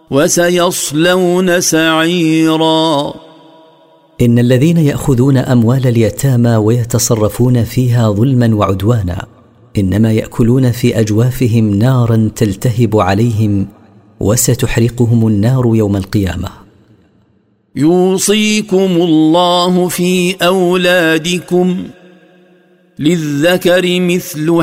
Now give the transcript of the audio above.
وسيصلون سعيرا. إن الذين يأخذون أموال اليتامى ويتصرفون فيها ظلما وعدوانا إنما يأكلون في أجوافهم نارا تلتهب عليهم وستحرقهم النار يوم القيامة. يوصيكم الله في أولادكم للذكر مثل